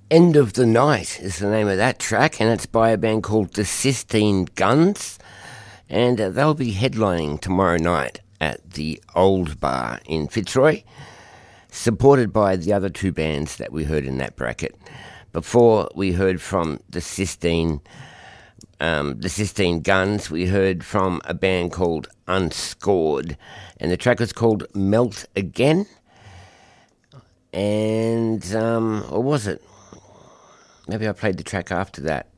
End of the Night is the name of that track, and it's by a band called the Sistine Guns, and they'll be headlining tomorrow night at the Old Bar in Fitzroy, supported by the other two bands that we heard in that bracket. Before we heard from the Sistine Guns, we heard from a band called Unscored, and the track was called Melt Again, and, or was it? Maybe I played the track after that.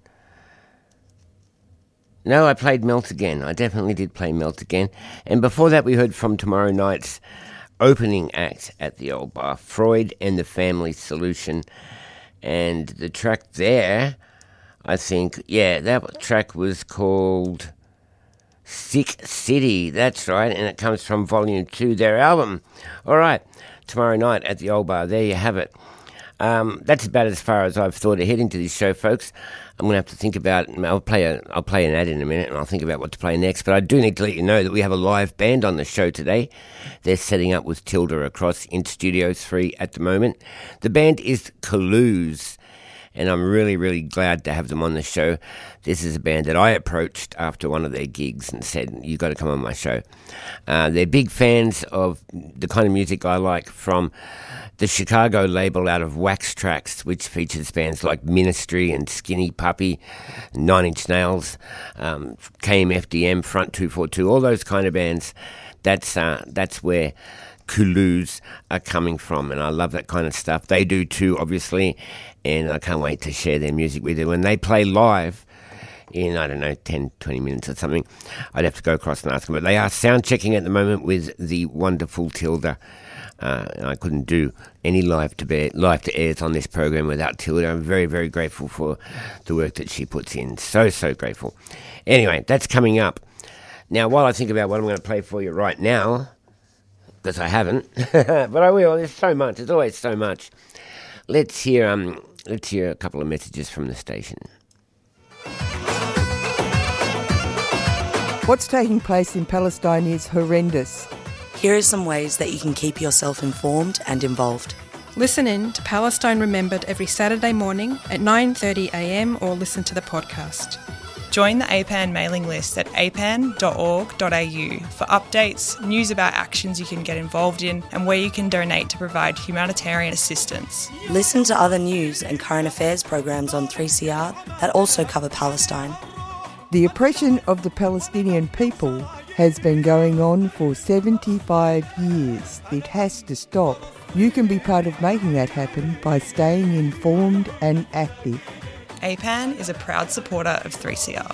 No, I played Melt Again. I definitely did play Melt Again. And before that, we heard from tomorrow night's opening act at the Old Bar, Freud and the Family Solution. And the track there, I think, that track was called Sick City. That's right, and it comes from Volume 2, their album. All right, tomorrow night at the Old Bar. There you have it. That's about as far as I've thought ahead into this show, folks. I'm going to have to think about, I'll play an ad in a minute, and I'll think about what to play next. But I do need to let you know that we have a live band on the show today. They're setting up with Tilda across in Studio 3 at the moment. The band is Caloos, and I'm really, really glad to have them on the show. This is a band that I approached after one of their gigs and said, you've got to come on my show. They're big fans of the kind of music I like from the Chicago label out of Wax Trax, which features bands like Ministry and Skinny Puppy, Nine Inch Nails, KMFDM, Front 242, all those kind of bands. That's where Caloos are coming from, and I love that kind of stuff. They do too, obviously, and I can't wait to share their music with you. When they play live in, 10, 20 minutes or something, I'd have to go across and ask them. But they are sound checking at the moment with the wonderful Tilda. I couldn't do any live to airs on this program without Tilda. I'm very, very grateful for the work that she puts in. So, so grateful. Anyway, that's coming up. Now, while I think about what I'm going to play for you right now, because I haven't, but I will. There's so much. There's always so much. Let's hear a couple of messages from the station. What's taking place in Palestine is horrendous. Here are some ways that you can keep yourself informed and involved. Listen in to Palestine Remembered every Saturday morning at 9:30am or listen to the podcast. Join the APAN mailing list at apan.org.au for updates, news about actions you can get involved in, and where you can donate to provide humanitarian assistance. Listen to other news and current affairs programs on 3CR that also cover Palestine. The oppression of the Palestinian people has been going on for 75 years. It has to stop. You can be part of making that happen by staying informed and active. APAN is a proud supporter of 3CR.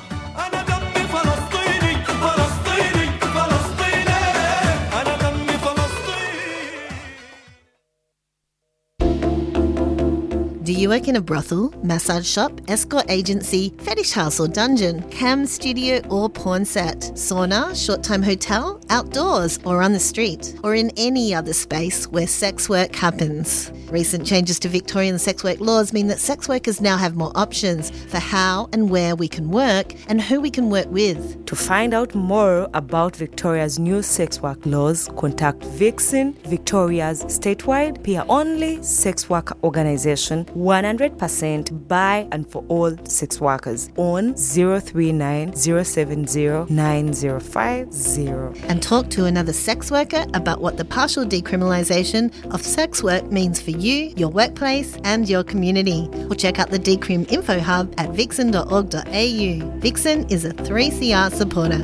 Do you work in a brothel, massage shop, escort agency, fetish house or dungeon, cam studio or porn set, sauna, short-time hotel, outdoors or on the street, or in any other space where sex work happens? Recent changes to Victorian sex work laws mean that sex workers now have more options for how and where we can work and who we can work with. To find out more about Victoria's new sex work laws, contact Vixen, Victoria's statewide peer-only sex work organisation, 100% by and for all sex workers, on 039 070 9050. And talk to another sex worker about what the partial decriminalisation of sex work means for you, your workplace and your community. Or check out the Decrim Info Hub at vixen.org.au. Vixen is a 3CR supporter.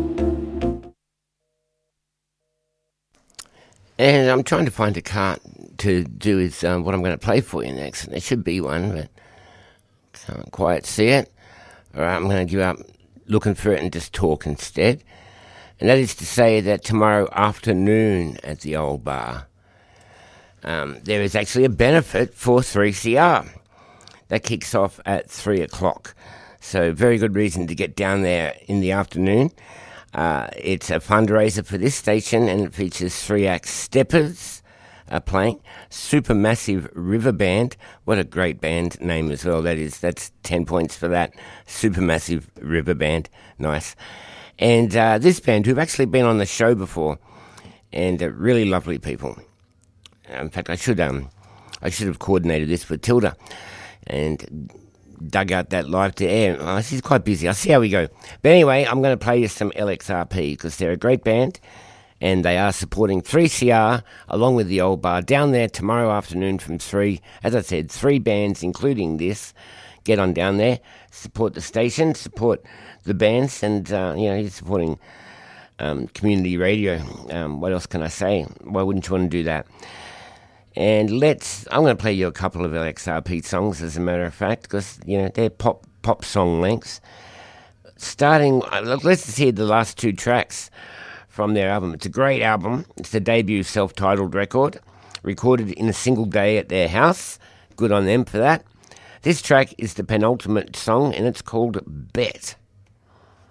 And I'm trying to find a card to do with what I'm going to play for you next. There should be one, but can't quite see it. All right, I'm going to give up looking for it and just talk instead. And that is to say that tomorrow afternoon at the Old Bar, there is actually a benefit for 3CR. That kicks off at 3 o'clock. So very good reason to get down there in the afternoon. It's a fundraiser for this station, and it features 3-act steppers playing. Supermassive River Band. What a great band name as well. That's 10 points for that. Supermassive River Band. Nice. And this band, who've actually been on the show before, and really lovely people. In fact, I should have coordinated this with Tilda. and dug out that live to air. Oh, this is quite busy. I'll see how we go. But anyway, I'm going to play you some LXRP because they're a great band and they are supporting 3CR along with the Old Bar down there tomorrow afternoon from 3. As I said, 3 bands including this. Get on down there, support the station, support the bands, and you're supporting community radio. What else can I say? Why wouldn't you want to do that? And I'm going to play you a couple of LXRP songs, as a matter of fact, because they're pop song lengths. Starting, let's just hear the last 2 tracks from their album. It's a great album. It's the debut self-titled record, recorded in a single day at their house. Good on them for that. This track is the penultimate song, and it's called Bet.